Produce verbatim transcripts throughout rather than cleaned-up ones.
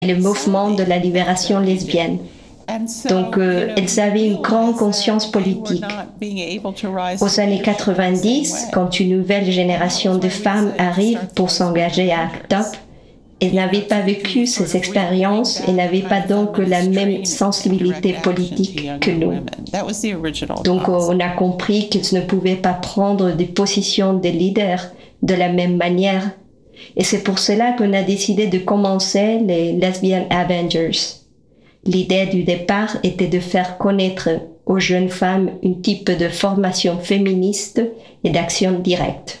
le mouvement de la libération lesbienne. Donc, euh, elles avaient une grande conscience politique. Aux années quatre-vingt-dix, quand une nouvelle génération de femmes arrive pour s'engager à ACT UP, elles n'avaient pas vécu ces expériences et n'avaient pas donc la même sensibilité politique que nous. Donc, on a compris qu'elles ne pouvaient pas prendre des positions de leaders de la même manière. Et c'est pour cela qu'on a décidé de commencer les Lesbian Avengers. L'idée du départ était de faire connaître aux jeunes femmes un type de formation féministe et d'action directe.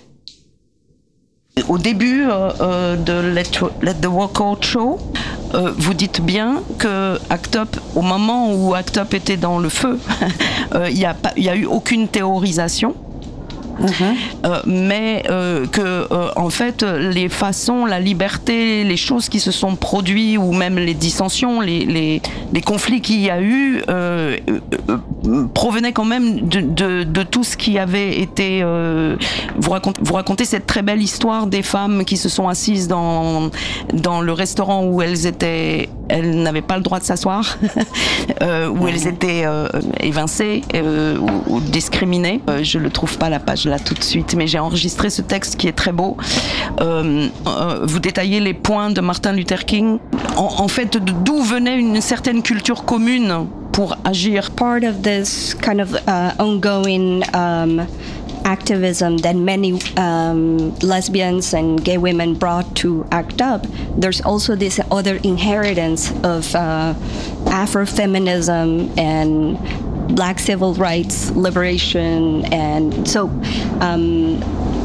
Au début euh, de Let, Let the Walkout Show, euh, vous dites bien que ACT UP, au moment où ACT UP était dans le feu, il euh, n'y a, a eu aucune théorisation. Mm-hmm. Euh, mais euh, que euh, en fait les façons, la liberté, les choses qui se sont produites ou même les dissensions, les, les, les conflits qu'il y a eu euh, euh, provenaient quand même de, de, de tout ce qui avait été euh, vous, raconte, vous racontez cette très belle histoire des femmes qui se sont assises dans, dans le restaurant où elles étaient, elles n'avaient pas le droit de s'asseoir euh, où mm-hmm. elles étaient euh, évincées euh, ou, ou discriminées. Euh, je ne trouve pas la page là tout de suite, mais j'ai enregistré ce texte qui est très beau. Euh, euh, vous détaillez les points de Martin Luther King. En, en fait, d'où venait une certaine culture commune pour agir. Part of this kind of uh, ongoing um, activism that many um, lesbians and gay women brought to ACT UP, there's also this other inheritance of uh, Afrofeminism and Black civil rights liberation, and so um,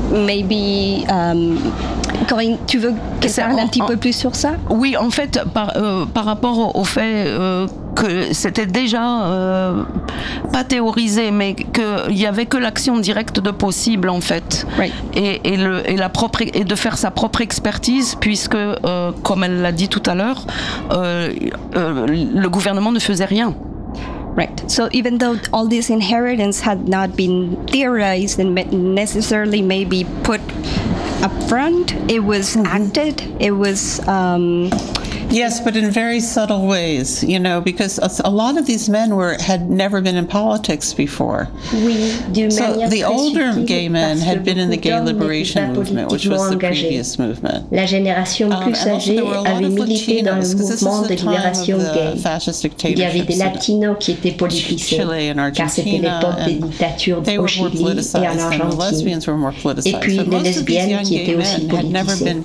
maybe um, Corinne, tu veux que ça parle un petit en, peu plus sur ça? Oui, en fait, par, euh, par rapport au fait euh, que c'était déjà euh, pas théorisé, mais qu'il n'y avait que l'action directe de possible, en fait, right. et, et, le, et, la propre, et de faire sa propre expertise, puisque, euh, comme elle l'a dit tout à l'heure, euh, euh, le gouvernement ne faisait rien. Right. So even though all this inheritance had not been theorized and necessarily maybe put up front, it was mm-hmm. acted. It was. Um, Yes, but in very subtle ways, you know, because a lot of these men were had never been in politics before. Oui, d'une so manière the très older subtile, gay men had been in the gay liberation movement, which was the previous movement. La génération plus âgée um, avait milité dans le mouvement de libération gay. Il y avait des latinos qui étaient politisés, car c'était l'époque des dictatures au Chili et en Argentine. Et puis les lesbiennes qui étaient aussi politisées.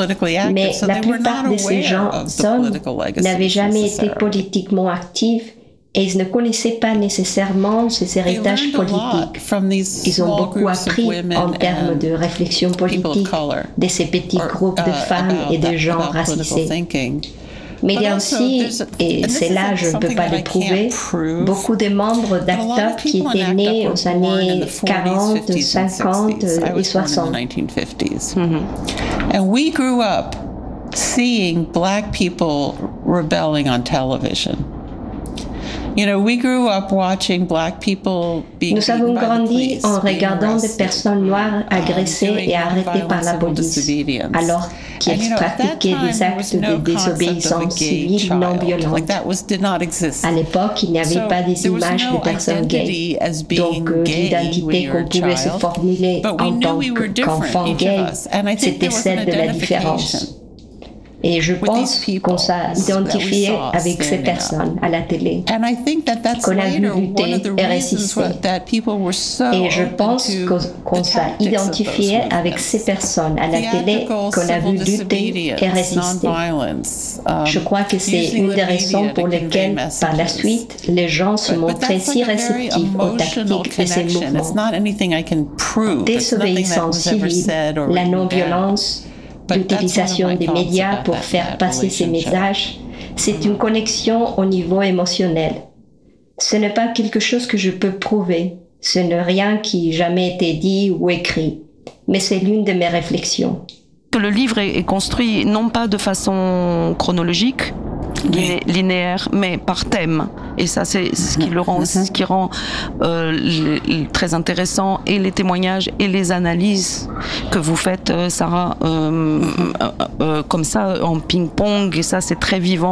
Mais la plupart de ces gens hommes n'avaient jamais été politiquement actifs et ils ne connaissaient pas nécessairement ces héritages politiques. Ils ont beaucoup appris en termes de réflexion politique de ces petits groupes de femmes et de gens racisés. Mais il y a aussi, et c'est là je ne peux pas le prouver, beaucoup de membres d'ACT UP qui étaient nés aux années quarante, cinquante et soixante. Mm-hmm. And we grew up seeing black people rebelling on television. You know, we grew up watching black people being Nous avons grandi en regardant des personnes noires agressées et arrêtées par la police, alors qu'elles pratiquaient des actes de désobéissance civile non violente. À l'époque, il n'y avait pas des images de personnes gays, donc euh, l'identité qu'on pouvait se formuler en tant qu'enfant gay, c'était celle de la différence. Et je pense qu'on s'est identifié avec ces personnes à la télé, qu'on a vu lutter et résister. Et je pense qu'on s'est identifié avec ces personnes à la télé, qu'on a vu lutter et résister. Je crois que c'est une des raisons pour lesquelles, par la suite, les gens se montraient si réceptifs aux tactiques de ces mouvements. Désobéissance civile, la non-violence, l'utilisation des médias pour faire passer ces messages, c'est une connexion au niveau émotionnel. Ce n'est pas quelque chose que je peux prouver, ce n'est rien qui n'a jamais été dit ou écrit, mais c'est l'une de mes réflexions. Le livre est construit non pas de façon chronologique, liné- linéaire, mais par thème. Et ça, c'est ce qui le rend, ce qui rend euh, le, le, très intéressant, et les témoignages et les analyses que vous faites, euh, Sarah, euh, euh, euh, comme ça, en ping-pong, et ça, c'est très vivant.